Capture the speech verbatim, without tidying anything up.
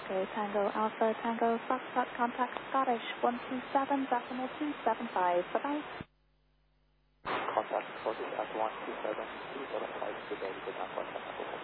Oscar Tango Alpha Tango Foxtrot contact Scottish one two seven decimal two seven five. Bye-bye. Contact Scottish at one two seven two seven five. Good day, good night, contact.